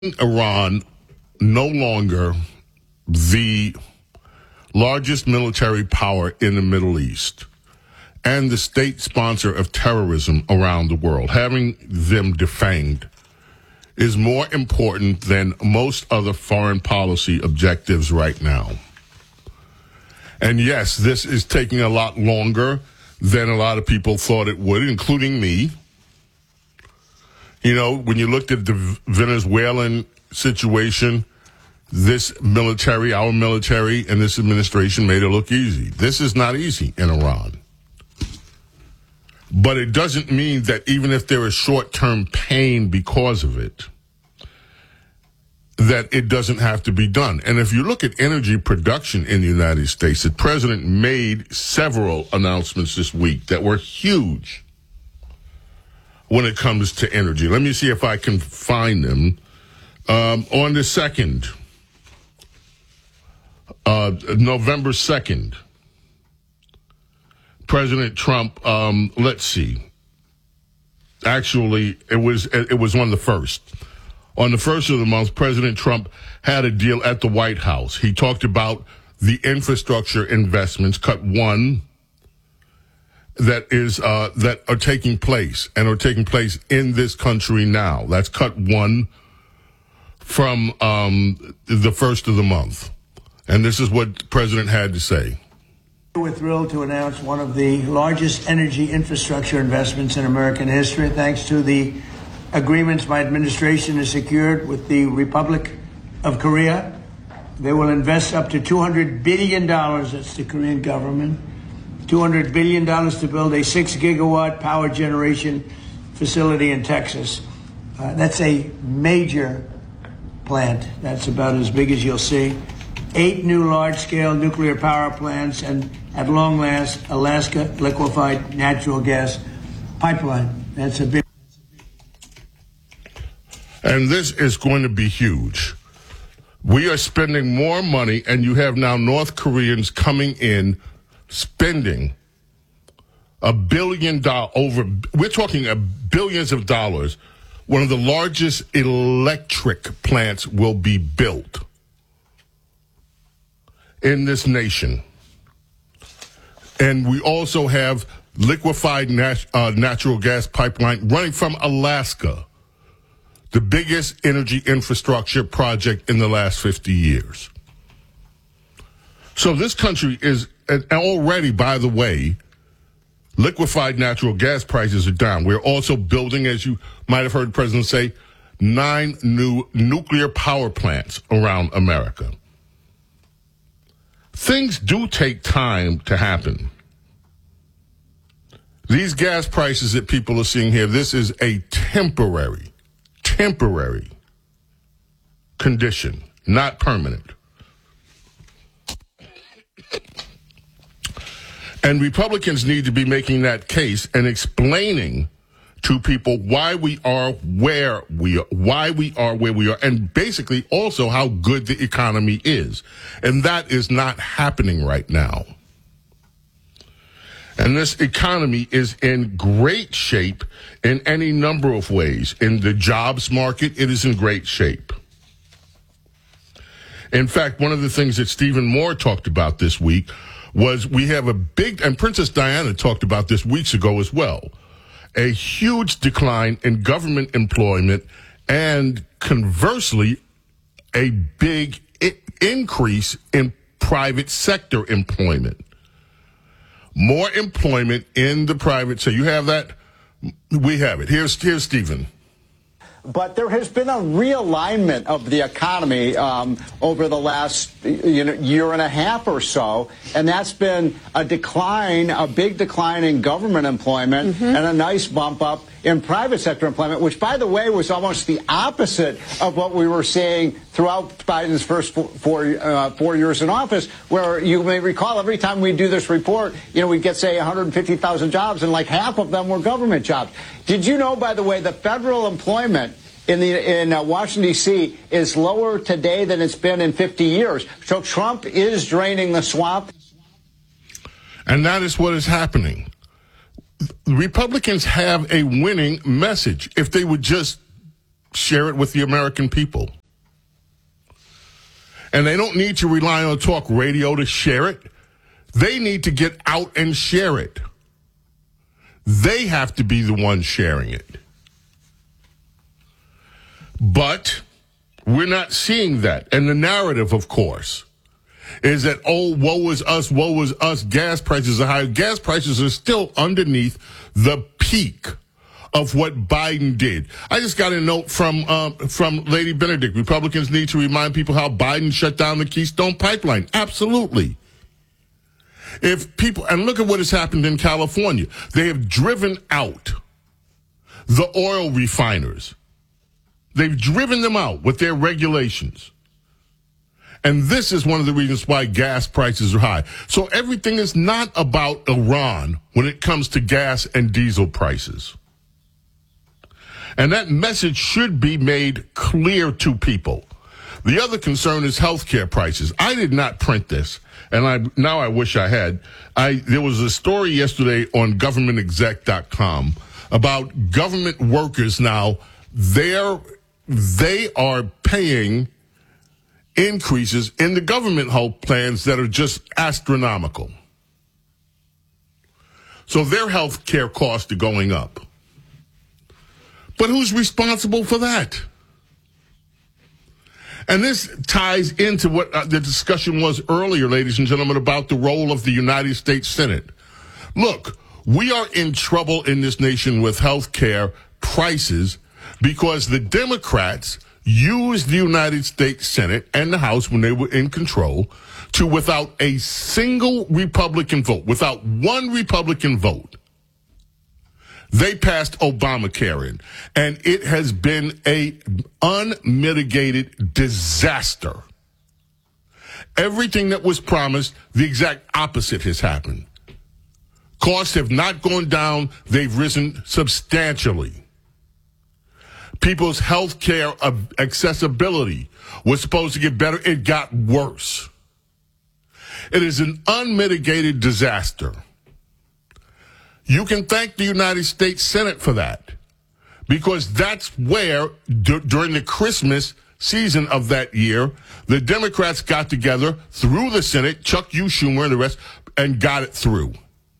Iran no longer the largest military power in the Middle East and the state sponsor of terrorism around the world. Having them defanged is more important than most other foreign policy objectives right now. And yes, this is taking a lot longer than a lot of people thought it would, including me. You know, when you looked at the Venezuelan situation, this military, our military, and this administration made it look easy. This is not easy in Iran. But it doesn't mean that even if there is short-term pain because of it, that it doesn't have to be done. And if you look at energy production in the United States, the president made several announcements this week that were huge when it comes to energy. Let me see if I can find them. On the 2nd, November 2nd, President Trump, let's see. Actually, it was on the 1st. On the 1st of the month, President Trump had a deal at the White House. He talked about the infrastructure investments, cut one, that are taking place and are taking place in this country now. That's cut one from the 1st of the month. And this is what the president had to say. We're thrilled to announce one of the largest energy infrastructure investments in American history, thanks to the agreements my administration has secured with the Republic of Korea. They will invest up to $200 billion, that's the Korean government, $200 billion to build a 6-gigawatt power generation facility in Texas. That's a major plant. That's about as big as you'll see. 8 new large-scale nuclear power plants, and at long last, Alaska liquefied natural gas pipeline. That's a big. And this is going to be huge. We are spending more money, and you have now North Koreans coming in, spending $1 billion we're talking billions of dollars. One of the largest electric plants will be built in this nation. And we also have liquefied natural gas pipeline running from Alaska, the biggest energy infrastructure project in the last 50 years. So this country is already, by the way, liquefied natural gas prices are down. We're also building, as you might have heard the president say, 9 new nuclear power plants around America. Things do take time to happen. These gas prices that people are seeing here, this is a temporary condition, not permanent. And Republicans need to be making that case and explaining to people why we are where we are, and basically also how good the economy is. And that is not happening right now. And this economy is in great shape in any number of ways. In the jobs market, it is in great shape. In fact, one of the things that Stephen Moore talked about this week was we have a big, and Princess Diana talked about this weeks ago as well, a huge decline in government employment and conversely, a big increase in private sector employment. More employment in the private. So you have that. We have it. Here's Stephen. But there has been a realignment of the economy over the last year and a half or so, and that's been a big decline in government employment and a nice bump up in private sector employment, which, by the way, was almost the opposite of what we were seeing throughout Biden's first 4 years in office, where you may recall every time we do this report, we'd get, say, 150,000 jobs, and like half of them were government jobs. Did you know, by the way, the federal employment in Washington, D.C. is lower today than it's been in 50 years? So Trump is draining the swamp. And that is what is happening. Republicans have a winning message. If they would just share it with the American people. And they don't need to rely on talk radio to share it. They need to get out and share it. They have to be the ones sharing it. But we're not seeing that. And the narrative, of course, is that, oh, woe is us, gas prices are high. Gas prices are still underneath the peak of what Biden did. I just got a note from Lady Benedict. Republicans need to remind people how Biden shut down the Keystone Pipeline. Absolutely. If people, and look at what has happened in California. They have driven out the oil refiners. They've driven them out with their regulations. And this is one of the reasons why gas prices are high. So everything is not about Iran when it comes to gas and diesel prices. And that message should be made clear to people. The other concern is healthcare prices. I did not print this, and now I wish I had. There was a story yesterday on governmentexec.com about government workers now. They are paying increases in the government health plans that are just astronomical. So their health care costs are going up. But who's responsible for that? And this ties into what the discussion was earlier, ladies and gentlemen, about the role of the United States Senate. Look, we are in trouble in this nation with health care prices because the Democrats used the United States Senate and the House when they were in control to, without a single Republican vote, without one Republican vote, they passed Obamacare in, and it has been an unmitigated disaster. Everything that was promised, the exact opposite has happened. Costs have not gone down, they've risen substantially. People's health care accessibility was supposed to get better, it got worse. It is an unmitigated disaster. You can thank the United States Senate for that, because that's where, during the Christmas season of that year, the Democrats got together through the Senate, Chuck Schumer and the rest, and got it through.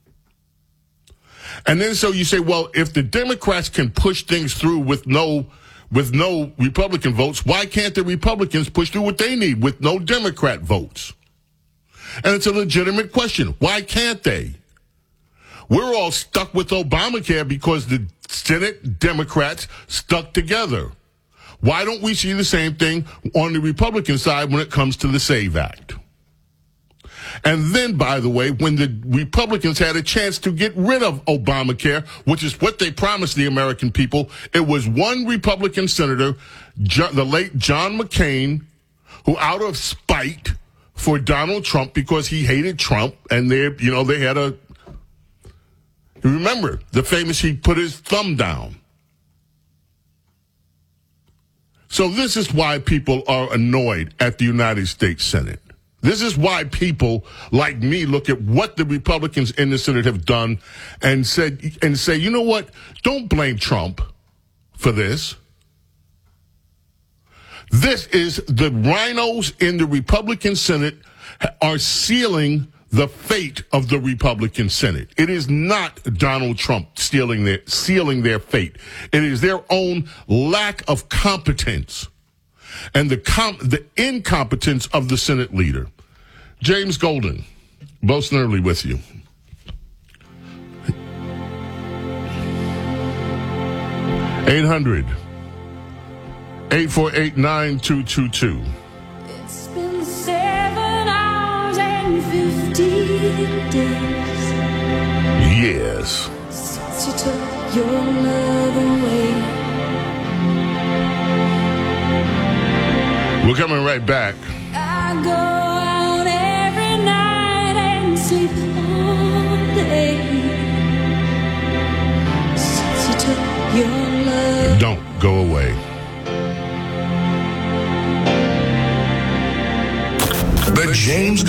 And then so you say, well, if the Democrats can push things through with no Republican votes, why can't the Republicans push through what they need with no Democrat votes? And it's a legitimate question. Why can't they? We're all stuck with Obamacare because the Senate Democrats stuck together. Why don't we see the same thing on the Republican side when it comes to the SAVE Act? And then, by the way, when the Republicans had a chance to get rid of Obamacare, which is what they promised the American people, it was one Republican senator, the late John McCain, who, out of spite for Donald Trump because he hated Trump, and they had a, remember the famous, he put his thumb down. So this is why people are annoyed at the United States Senate. This is why people like me look at what the Republicans in the Senate have done and say, you know what? Don't blame Trump for this. This is the rhinos in the Republican Senate are sealing the fate of the Republican Senate. It is not Donald Trump sealing their fate. It is their own lack of competence and the incompetence of the Senate leader. James Golden, Boast and Early with you. (800) 848-9222. It's been 7 hours and 15 days. Yes. Since you took your love away. We're coming right back. I go out every night and sleep all day. Since you took your love. Don't go away. The James